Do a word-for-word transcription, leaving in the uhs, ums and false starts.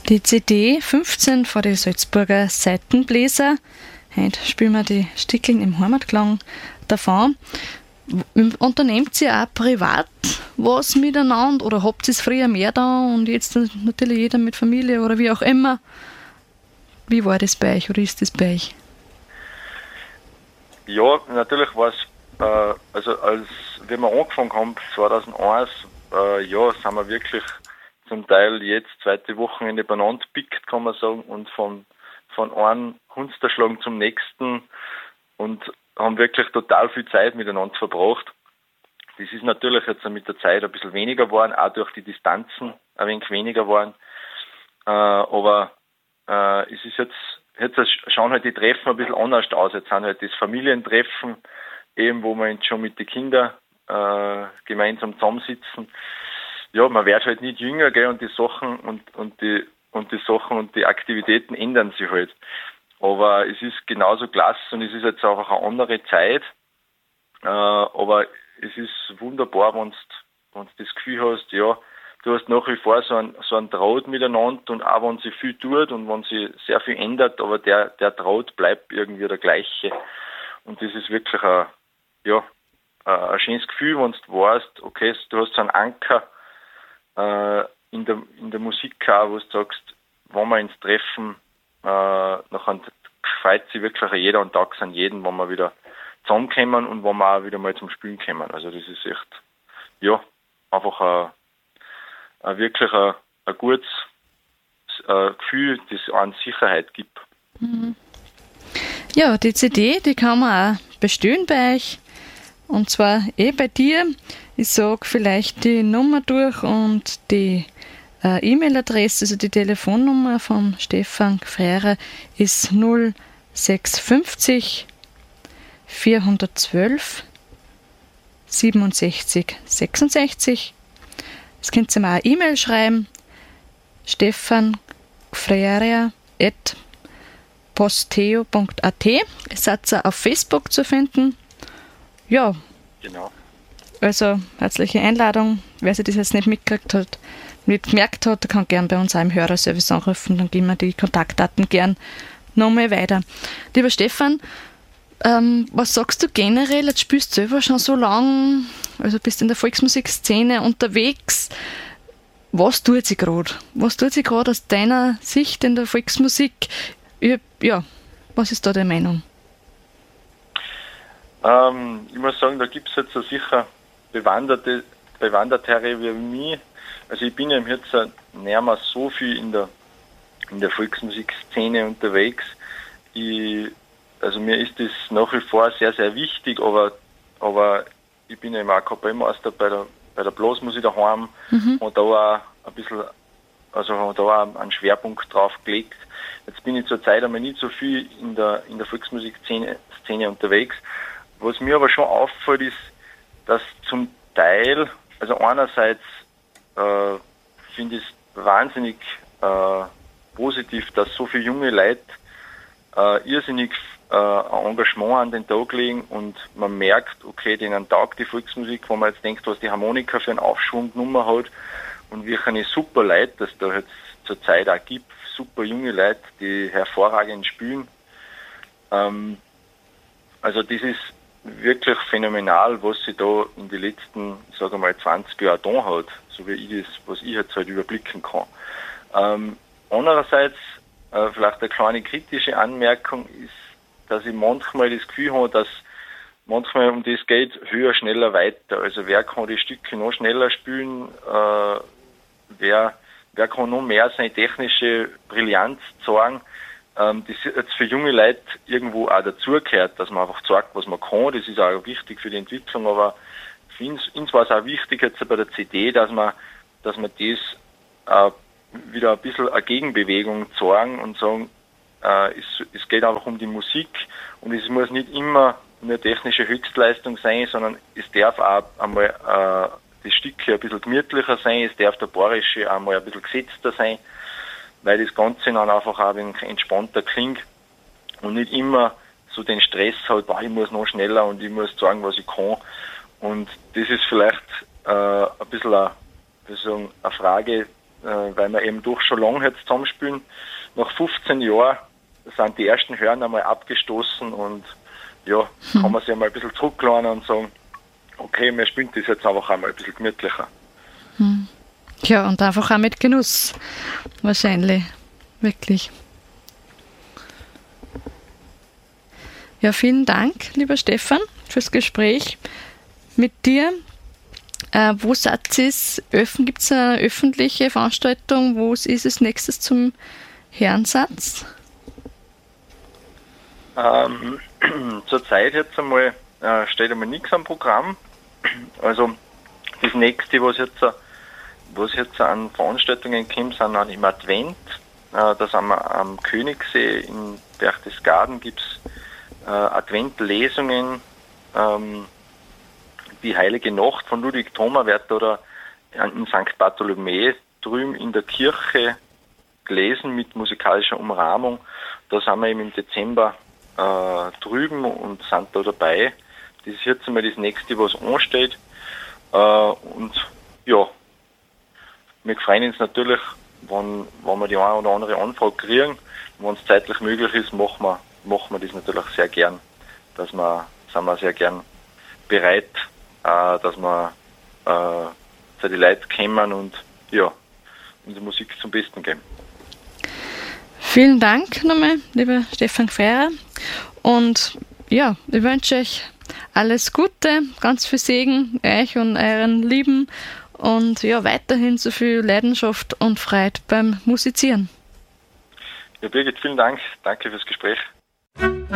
Die C D fünfzehn von den Salzburger Seitenbläser. Heute spielen wir die Stickeln im Heimatklang davon. Unternehmt ihr auch privat was miteinander oder habt ihr es früher mehr da und jetzt natürlich jeder mit Familie oder wie auch immer? Wie war das bei euch oder ist das bei euch? Ja, natürlich war es, äh, also als wenn wir angefangen haben, zweitausendeins, äh, ja, sind wir wirklich zum Teil jetzt zweite Wochenende beieinander gepickt, kann man sagen, und von, von einem Hunsterschlag zum nächsten und haben wirklich total viel Zeit miteinander verbracht. Das ist natürlich jetzt mit der Zeit ein bisschen weniger geworden, auch durch die Distanzen ein wenig weniger geworden. Äh, aber äh, es ist jetzt, jetzt schauen halt die Treffen ein bisschen anders aus. Jetzt sind halt das Familientreffen, eben wo wir jetzt schon mit den Kindern äh, gemeinsam zusammensitzen. Ja, man wird halt nicht jünger, gell, und die Sachen und, und die und die Sachen und die Aktivitäten ändern sich halt. Aber es ist genauso klasse und es ist jetzt einfach eine andere Zeit. Äh, aber es ist wunderbar, wenn du das Gefühl hast, ja, du hast nach wie vor so einen, so einen Draht miteinander und auch wenn sie viel tut und wenn sie sehr viel ändert, aber der, der Draht bleibt irgendwie der gleiche. Und das ist wirklich ein, ja, ein schönes Gefühl, wenn du weißt, okay, du hast so einen Anker äh, in der, in der Musik auch, wo du sagst, wenn wir ins Treffen, äh, nachher freut sich wirklich jeder und Tag an jeden, wenn wir wieder zusammenkommen und wenn wir auch wieder mal zum Spielen kommen. Also das ist echt, ja, einfach ein, ein wirklich ein, ein gutes ein Gefühl, das an Sicherheit gibt. Mhm. Ja, die C D, die kann man auch bestellen bei euch. Und zwar eh bei dir. Ich sage vielleicht die Nummer durch und die äh, E-Mail-Adresse, also die Telefonnummer von Stefan Gfreirer ist null sechs fünfzig vierhundertzwölf siebenundsechzig sechsundsechzig. Das könnt ihr mir auch E-Mail schreiben. Stefan Gfreirer at posteo punkt a t. Ihr seid auf Facebook zu finden. Ja. Genau. Also herzliche Einladung. Wer sich das jetzt nicht mitgekriegt hat, nicht gemerkt hat, der kann gern bei uns auch im Hörerservice anrufen. Dann geben wir die Kontaktdaten gern nochmal weiter. Lieber Stefan, ähm, was sagst du generell? Jetzt spielst du selber schon so lang, also bist in der Volksmusikszene unterwegs. Was tut sie gerade? Was tut sie gerade aus deiner Sicht in der Volksmusik? Ich, ja, was ist da deine Meinung? Ähm, ich muss sagen, da gibt es jetzt so sicher bewanderte, Bewandertere wie mich. Also ich bin ja jetzt nicht mehr so viel in der, in der Volksmusikszene unterwegs. Ich, also mir ist das nach wie vor sehr, sehr wichtig, aber, aber ich bin ja eben auch Kapellmeister bei der, bei der Blasmusik daheim mhm. und da auch ein bisschen, also habe da auch einen Schwerpunkt drauf gelegt. Jetzt bin ich zurzeit einmal nicht so viel in der, in der Volksmusikszene Szene unterwegs. Was mir aber schon auffällt, ist, dass zum Teil, also einerseits äh, finde ich es wahnsinnig äh, positiv, dass so viele junge Leute äh, irrsinnig äh, Engagement an den Tag legen und man merkt, okay, denen taugt die Volksmusik, wo man jetzt denkt, was die Harmonika für einen Aufschwung genommen hat und wie eine super Leute, dass da jetzt zur Zeit auch gibt, super junge Leute, die hervorragend spielen. Ähm, also das ist wirklich phänomenal, was sie da in den letzten, ich sage mal, zwanzig Jahren getan hat, so wie ich das, was ich jetzt halt überblicken kann. Ähm, andererseits, äh, vielleicht eine kleine kritische Anmerkung ist, dass ich manchmal das Gefühl habe, dass manchmal um das geht, höher, schneller, weiter. Also wer kann die Stücke noch schneller spielen, äh, wer, wer kann noch mehr seine technische Brillanz zeigen. Ähm, das jetzt für junge Leute irgendwo auch dazugehört, dass man einfach zeigt, was man kann. Das ist auch wichtig für die Entwicklung, aber für uns, uns war es auch wichtig jetzt bei der C D, dass man, dass man das äh, wieder ein bisschen eine Gegenbewegung zeigen und sagen, äh, es, es geht einfach um die Musik und es muss nicht immer eine technische Höchstleistung sein, sondern es darf auch einmal äh, das Stückchen ein bisschen gemütlicher sein, es darf der Bayerische einmal ein bisschen gesetzter sein, weil das Ganze dann einfach auch ein wenig entspannter klingt und nicht immer so den Stress hat, boah, ich muss noch schneller und ich muss sagen, was ich kann. Und das ist vielleicht äh, ein bisschen eine, wie sagen, eine Frage äh, weil wir eben doch schon lange jetzt zusammenspielen. Nach fünfzehn Jahren sind die ersten Hörner einmal abgestoßen und ja, hm. kann man sich einmal ein bisschen zurücklehnen und sagen, okay, wir spielen das jetzt einfach einmal ein bisschen gemütlicher. Hm. Ja, und einfach auch mit Genuss. Wahrscheinlich. Wirklich. Ja, vielen Dank, lieber Stefan, fürs Gespräch mit dir. Äh, wo seid ihr? Gibt es eine öffentliche Veranstaltung? Wo ist es nächstes zum Herrensatz? Ähm, zurzeit jetzt einmal äh, steht einmal nichts am Programm. Also das nächste, was jetzt, was jetzt an Veranstaltungen kommt, sind dann im Advent. Äh, da sind wir am Königssee in Berchtesgaden, gibt es äh, Adventlesungen. Ähm, die Heilige Nacht von Ludwig Thoma wird oder in Sankt Bartholomäus drüben in der Kirche gelesen mit musikalischer Umrahmung. Da sind wir eben im Dezember äh, drüben und sind da dabei. Das ist jetzt einmal das nächste, was ansteht. Äh, und ja, wir freuen uns natürlich, wenn, wenn wir die eine oder andere Anfrage kriegen. Wenn es zeitlich möglich ist, machen wir, machen wir das natürlich sehr gern. Dass wir, sind wir sehr gern bereit, äh, dass wir äh, für die Leute kommen und ja, unsere Musik zum Besten geben. Vielen Dank nochmal, lieber Stefan Gfeirer. Und ja, ich wünsche euch alles Gute, ganz viel Segen, euch und euren Lieben und ja, weiterhin so viel Leidenschaft und Freude beim Musizieren. Ja, Birgit, vielen Dank. Danke fürs Gespräch.